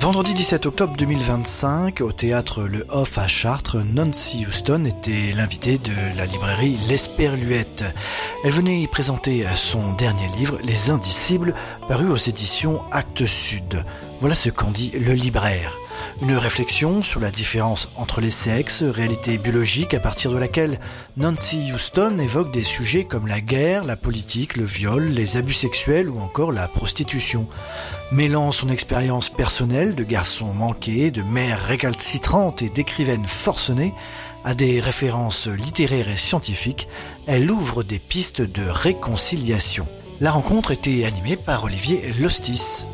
Vendredi 17 octobre 2025, au théâtre Le Hoff à Chartres, Nancy Houston était l'invitée de la librairie L'Esperluette. Elle venait y présenter son dernier livre, Les Indicibles, paru aux éditions Actes Sud. Voilà ce qu'en dit le libraire. Une réflexion sur la différence entre les sexes, réalité biologique à partir de laquelle Nancy Houston évoque des sujets comme la guerre, la politique, le viol, les abus sexuels ou encore la prostitution. Mêlant son expérience personnelle de garçon manqué, de mère récalcitrante et d'écrivaine forcenée à des références littéraires et scientifiques, elle ouvre des pistes de réconciliation. La rencontre était animée par Olivier Lostis.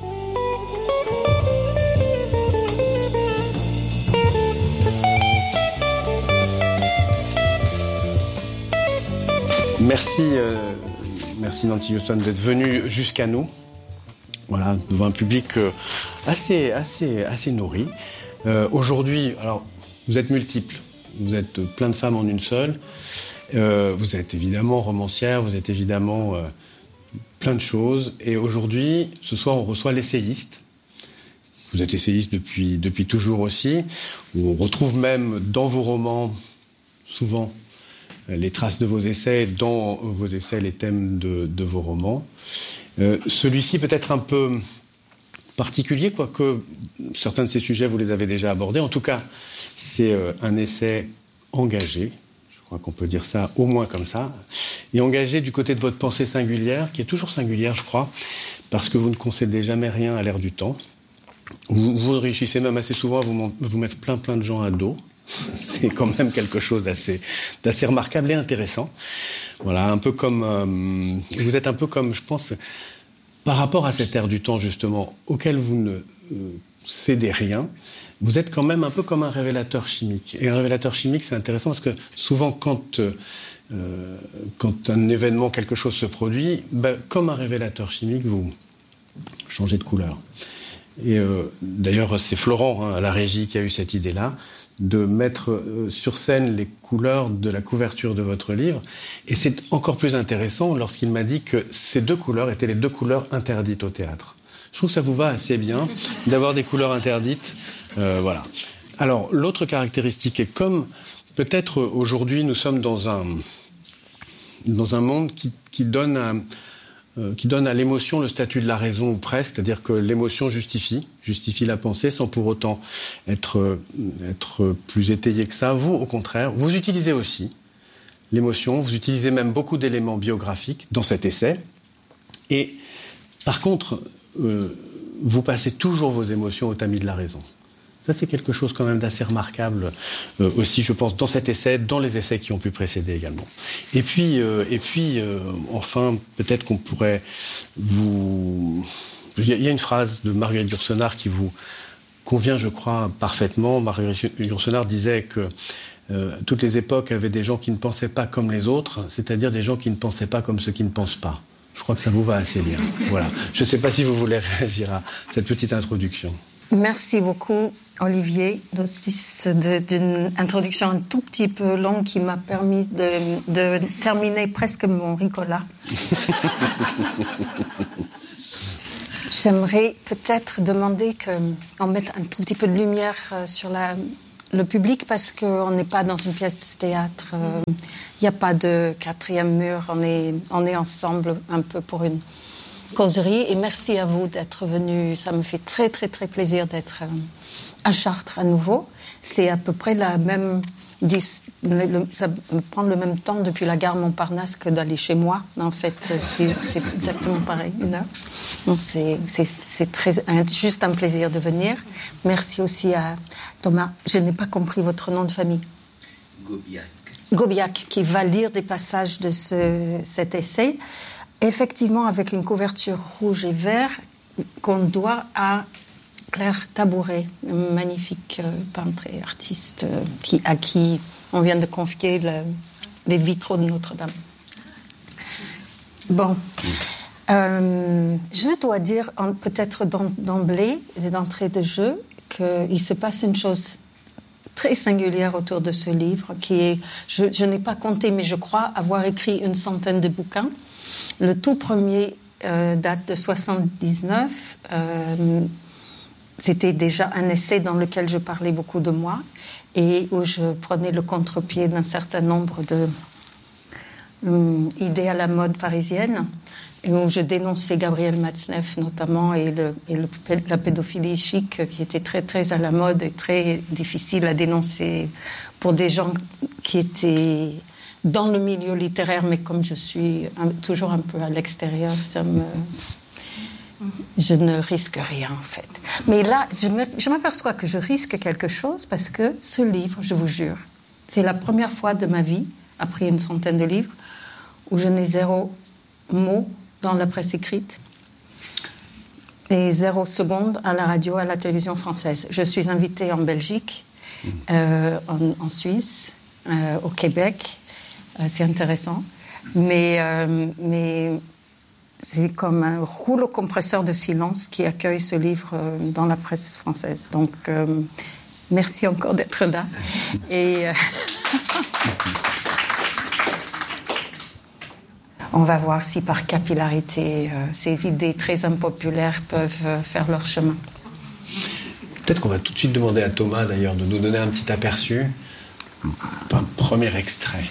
Merci Nancy Houston d'être venue jusqu'à nous. Voilà, devant un public assez nourri. Aujourd'hui, alors vous êtes multiples, vous êtes plein de femmes en une seule. Vous êtes évidemment romancière, vous êtes évidemment plein de choses. Et aujourd'hui, ce soir, on reçoit l'essayiste. Vous êtes essayiste depuis toujours aussi. On retrouve même dans vos romans, souvent, les traces de vos essais, dans vos essais, les thèmes de vos romans. Celui-ci peut être un peu particulier, quoique certains de ces sujets, vous les avez déjà abordés. En tout cas, c'est un essai engagé, je crois qu'on peut dire ça au moins comme ça, et engagé du côté de votre pensée singulière, qui est toujours singulière, je crois, parce que vous ne concédez jamais rien à l'air du temps. Vous réussissez même assez souvent à vous mettre plein de gens à dos. C'est quand même quelque chose d'assez remarquable et intéressant. Voilà, un peu comme vous êtes un peu comme, je pense, par rapport à cet air du temps justement auquel vous ne cédez rien. Vous êtes quand même un peu comme un révélateur chimique. Et un révélateur chimique, c'est intéressant parce que souvent quand un événement, quelque chose se produit, comme un révélateur chimique, vous changez de couleur. Et d'ailleurs, c'est Florent, à la régie, qui a eu cette idée-là, de mettre sur scène les couleurs de la couverture de votre livre. Et c'est encore plus intéressant lorsqu'il m'a dit que ces deux couleurs étaient les deux couleurs interdites au théâtre. Je trouve que ça vous va assez bien d'avoir des couleurs interdites. Voilà. Alors, l'autre caractéristique est comme peut-être aujourd'hui nous sommes dans un monde qui donne à l'émotion le statut de la raison ou presque, c'est-à-dire que l'émotion justifie la pensée sans pour autant être plus étayé que ça. Vous, au contraire, vous utilisez aussi l'émotion, vous utilisez même beaucoup d'éléments biographiques dans cet essai. Et par contre, vous passez toujours vos émotions au tamis de la raison. Ça, c'est quelque chose quand même d'assez remarquable aussi, je pense, dans cet essai, dans les essais qui ont pu précéder également. Et puis, enfin, peut-être qu'on pourrait vous... Il y a une phrase de Marguerite Yourcenar qui vous convient, je crois, parfaitement. Marguerite Yourcenar disait que toutes les époques avaient des gens qui ne pensaient pas comme les autres, c'est-à-dire des gens qui ne pensaient pas comme ceux qui ne pensent pas. Je crois que ça vous va assez bien. Voilà. Je ne sais pas si vous voulez réagir à cette petite introduction. Merci beaucoup, Olivier, d'une introduction un tout petit peu longue qui m'a permis de terminer presque mon Ricola. J'aimerais peut-être demander qu'on mette un tout petit peu de lumière sur le public parce qu'on n'est pas dans une pièce de théâtre. Il n'y a pas de quatrième mur. On est ensemble un peu pour une causerie. Et merci à vous d'être venus. Ça me fait très, très, très plaisir d'être à Chartres à nouveau. C'est à peu près la même... ça me prend le même temps depuis la gare Montparnasse que d'aller chez moi. En fait, c'est exactement pareil, 1 heure. Donc c'est juste un plaisir de venir. Merci aussi à Thomas. Je n'ai pas compris votre nom de famille. Gobiac, qui va lire des passages de cet essai. Effectivement, avec une couverture rouge et vert qu'on doit à Claire Tabouret, une magnifique peintre et artiste à qui on vient de confier les vitraux de Notre-Dame. Bon, je dois dire peut-être d'emblée, d'entrée de jeu, qu'il se passe une chose très singulière autour de ce livre, qui est, je n'ai pas compté, mais je crois avoir écrit une centaine de bouquins. Le tout premier date de 79. c'était déjà un essai dans lequel je parlais beaucoup de moi et où je prenais le contre-pied d'un certain nombre d'idées à la mode parisienne et où je dénonçais Gabriel Matzneff notamment et la pédophilie chic qui était très très à la mode et très difficile à dénoncer pour des gens qui étaient dans le milieu littéraire, mais comme je suis toujours un peu à l'extérieur, je ne risque rien en fait. Mais là, je m'aperçois que je risque quelque chose parce que ce livre, je vous jure, c'est la première fois de ma vie, après une centaine de livres, où je n'ai 0 mot dans la presse écrite et 0 seconde à la radio, à la télévision française. Je suis invitée en Belgique, en Suisse, au Québec. C'est intéressant, mais c'est comme un rouleau compresseur de silence qui accueille ce livre dans la presse française. Donc, merci encore d'être là. Et on va voir si par capillarité, ces idées très impopulaires peuvent faire leur chemin. Peut-être qu'on va tout de suite demander à Thomas, d'ailleurs, de nous donner un petit aperçu, un premier extrait.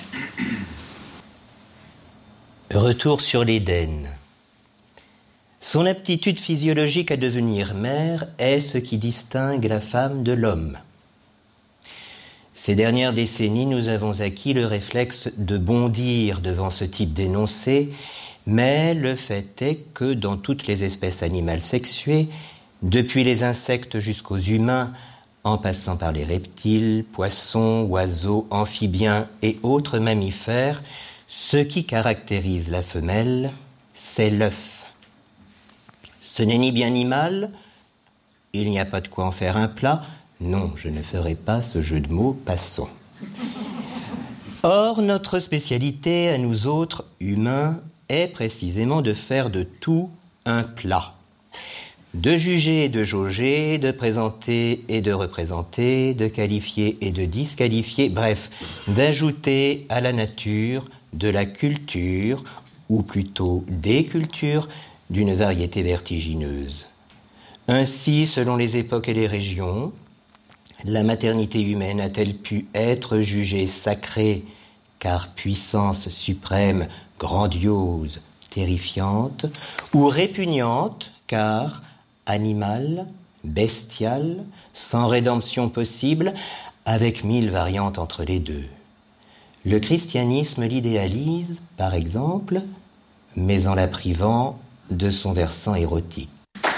Retour sur l'Éden. Son aptitude physiologique à devenir mère est ce qui distingue la femme de l'homme. Ces dernières décennies, nous avons acquis le réflexe de bondir devant ce type d'énoncé, mais le fait est que dans toutes les espèces animales sexuées, depuis les insectes jusqu'aux humains, en passant par les reptiles, poissons, oiseaux, amphibiens et autres mammifères, ce qui caractérise la femelle, c'est l'œuf. Ce n'est ni bien ni mal, il n'y a pas de quoi en faire un plat. Non, je ne ferai pas ce jeu de mots, passons. Or, notre spécialité, à nous autres, humains, est précisément de faire de tout un plat. De juger et de jauger, de présenter et de représenter, de qualifier et de disqualifier, bref, d'ajouter à la nature de la culture, ou plutôt des cultures, d'une variété vertigineuse. Ainsi, selon les époques et les régions, la maternité humaine a-t-elle pu être jugée sacrée, car puissance suprême, grandiose, terrifiante, ou répugnante, car animale, bestiale, sans rédemption possible, avec 1000 variantes entre les deux. Le christianisme l'idéalise, par exemple, mais en la privant de son versant érotique.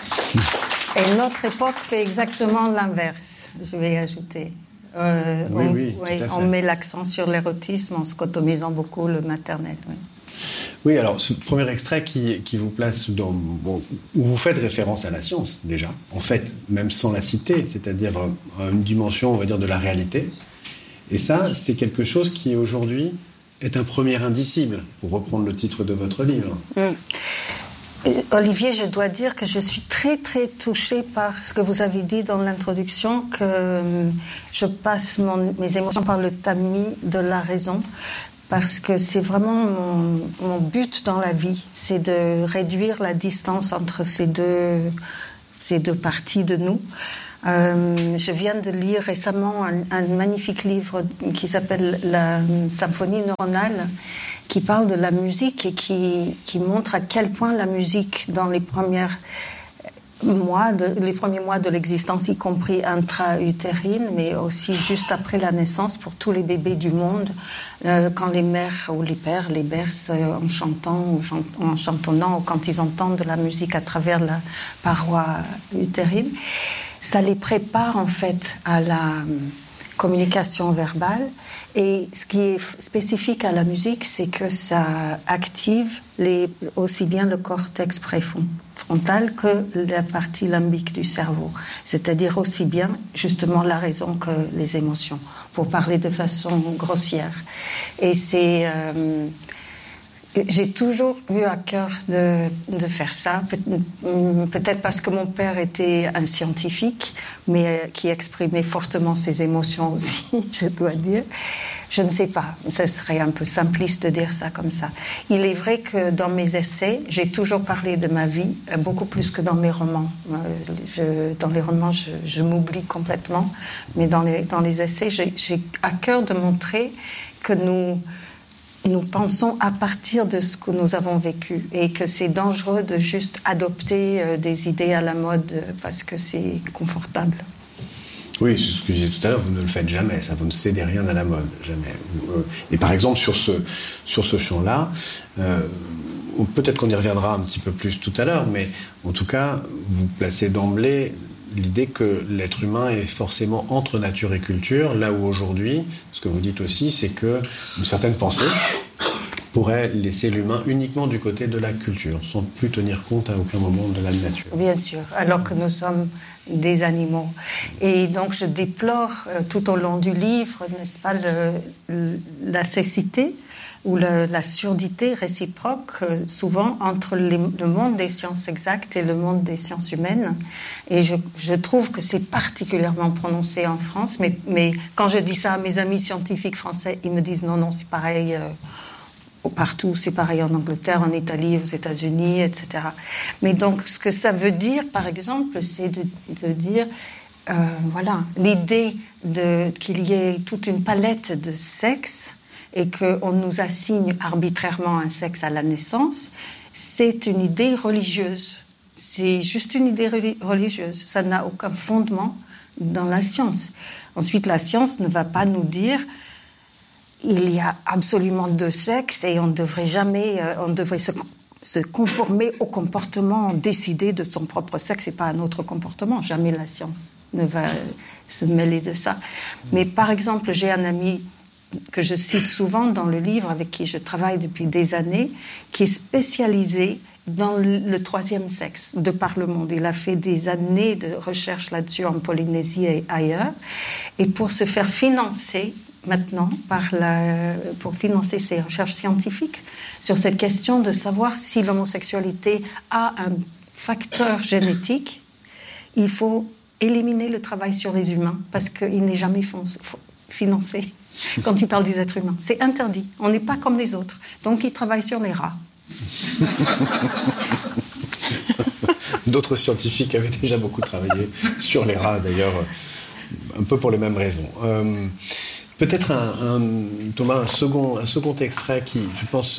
Et notre époque fait exactement l'inverse, je vais ajouter. Oui, tout à fait. On met l'accent sur l'érotisme en scotomisant beaucoup le maternel. Oui. Oui, alors ce premier extrait qui vous place où vous faites référence à la science déjà, en fait, même sans la citer, c'est-à-dire une dimension, on va dire, de la réalité. Et ça, c'est quelque chose qui aujourd'hui est un premier indicible, pour reprendre le titre de votre livre. Olivier, je dois dire que je suis très très touchée par ce que vous avez dit dans l'introduction, que je passe mes émotions par le tamis de la raison, parce que c'est vraiment mon but dans la vie, c'est de réduire la distance entre ces deux parties de nous. Je viens de lire récemment un magnifique livre qui s'appelle La symphonie neuronale, qui parle de la musique et qui montre à quel point la musique, dans les premiers mois de l'existence, y compris intra-utérine, mais aussi juste après la naissance, pour tous les bébés du monde, quand les mères ou les pères les bercent en chantant ou en chantonnant, ou quand ils entendent de la musique à travers la paroi utérine, ça les prépare en fait à la communication verbale. Et ce qui est spécifique à la musique, c'est que ça active aussi bien le cortex préfrontal que la partie limbique du cerveau, c'est-à-dire aussi bien justement la raison que les émotions, pour parler de façon grossière. Et J'ai toujours eu à cœur de faire ça, peut-être parce que mon père était un scientifique, mais qui exprimait fortement ses émotions aussi, je dois dire. Je ne sais pas, ce serait un peu simpliste de dire ça comme ça. Il est vrai que dans mes essais, j'ai toujours parlé de ma vie, beaucoup plus que dans mes romans. Dans les romans, je m'oublie complètement, mais dans les essais, j'ai à cœur de montrer que nous pensons à partir de ce que nous avons vécu et que c'est dangereux de juste adopter des idées à la mode parce que c'est confortable. Oui, c'est ce que je disais tout à l'heure, vous ne le faites jamais, ça, vous ne cédez rien à la mode, jamais. Et par exemple, sur ce champ-là, peut-être qu'on y reviendra un petit peu plus tout à l'heure, mais en tout cas, vous placez d'emblée l'idée que l'être humain est forcément entre nature et culture, là où aujourd'hui, ce que vous dites aussi, c'est que une certaine pensée pourrait laisser l'humain uniquement du côté de la culture, sans plus tenir compte à aucun moment de la nature. Bien sûr, alors que nous sommes des animaux. Et donc je déplore tout au long du livre, n'est-ce pas, la cécité ou la surdité réciproque, souvent entre le monde des sciences exactes et le monde des sciences humaines. Et je trouve que c'est particulièrement prononcé en France, mais quand je dis ça à mes amis scientifiques français, ils me disent non, c'est pareil partout, c'est pareil en Angleterre, en Italie, aux États-Unis, etc. Mais donc, ce que ça veut dire, par exemple, c'est de dire, voilà, l'idée qu'il y ait toute une palette de sexes et qu'on nous assigne arbitrairement un sexe à la naissance, c'est une idée religieuse. C'est juste une idée religieuse. Ça n'a aucun fondement dans la science. Ensuite, la science ne va pas nous dire il y a absolument 2 sexes et on devrait se conformer au comportement décidé de son propre sexe et pas à un autre comportement. Jamais la science ne va se mêler de ça. Mais par exemple, j'ai un ami que je cite souvent dans le livre, avec qui je travaille depuis des années, qui est spécialisé dans le 3e sexe, de par le monde. Il a fait des années de recherche là-dessus en Polynésie et ailleurs. Et pour se faire financer maintenant pour financer ses recherches scientifiques sur cette question de savoir si l'homosexualité a un facteur génétique, il faut éliminer le travail sur les humains parce qu'il n'est jamais financé quand il parle des êtres humains. C'est interdit. On n'est pas comme les autres. Donc il travaille sur les rats. D'autres scientifiques avaient déjà beaucoup travaillé sur les rats, d'ailleurs, un peu pour les mêmes raisons. Peut-être Thomas, un second extrait qui, je pense,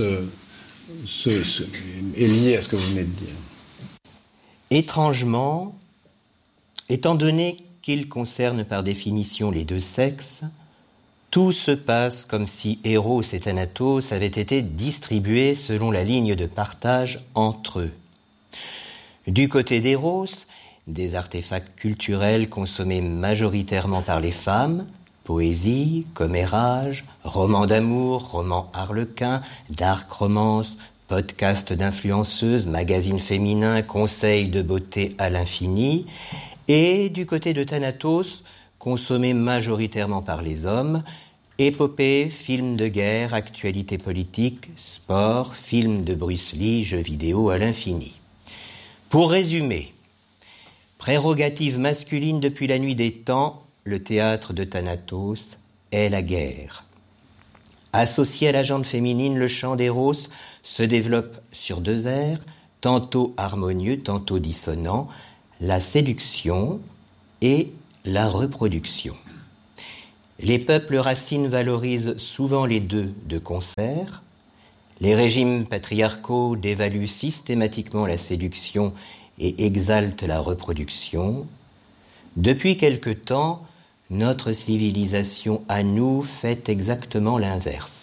est lié à ce que vous venez de dire. Étrangement, étant donné qu'il concerne par définition les 2 sexes, tout se passe comme si Eros et Thanatos avaient été distribués selon la ligne de partage entre eux. Du côté d'Eros, des artefacts culturels consommés majoritairement par les femmes, poésie, commérage, romans d'amour, romans harlequins, dark romance, podcasts d'influenceuses, magazines féminins, conseils de beauté à l'infini, et du côté de Thanatos, consommés majoritairement par les hommes, épopées, films de guerre, actualité politique, sport, films de Bruce Lee, jeux vidéo à l'infini. Pour résumer, prérogative masculine depuis la nuit des temps, le théâtre de Thanatos est la guerre. Associé à la jante féminine, le chant d'Eros se développe sur 2 airs, tantôt harmonieux, tantôt dissonants, la séduction et la reproduction. Les peuples racines valorisent souvent les 2 de concert. Les régimes patriarcaux dévaluent systématiquement la séduction et exaltent la reproduction. Depuis quelque temps, notre civilisation à nous fait exactement l'inverse.